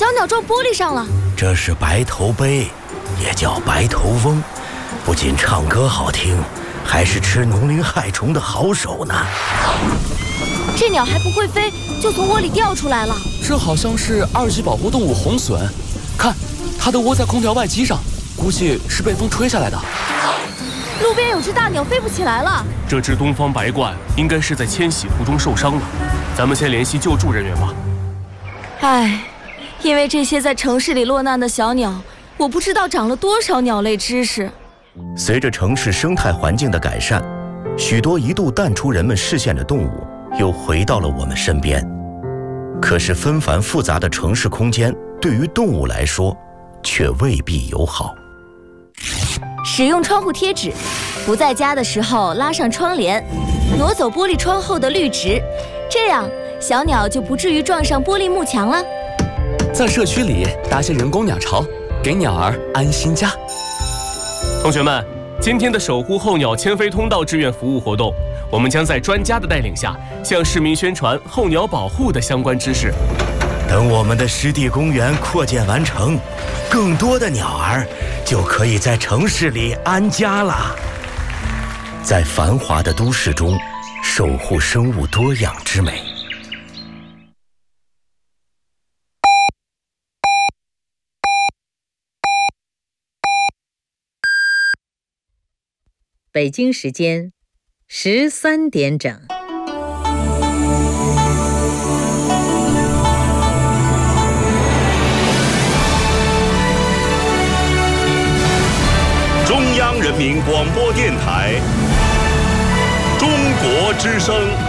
小鸟撞玻璃上了。 这是白头鹎，也叫白头翁，不仅唱歌好听，还是吃农灵害虫的好手呢。 这鸟还不会飞，就从窝里掉出来了。 这好像是2级保护动物红隼，看，它的窝在空调外机上，估计是被风吹下来的。 路边有只大鸟飞不起来了。 这只东方白鹳应该是在迁徙途中受伤了，咱们先联系救助人员吧。 唉，因为这些在城市里落难的小鸟，我不知道长了多少鸟类知识。 随着城市生态环境的改善，许多一度淡出人们视线的动物又回到了我们身边。可是纷繁复杂的城市空间对于动物来说却未必友好。 使用窗户贴纸，不在家的时候拉上窗帘，挪走玻璃窗后的绿植，这样小鸟就不至于撞上玻璃幕墙了。 在社区里搭些人工鸟巢，给鸟儿安心家。 同学们，今天的守护候鸟迁飞通道志愿服务活动，我们将在专家的带领下，向市民宣传候鸟保护的相关知识。 等我们的湿地公园扩建完成，更多的鸟儿就可以在城市里安家了。在繁华的都市中，守护生物多样之美。 北京时间13点整。 中央人民广播电台，中国之声。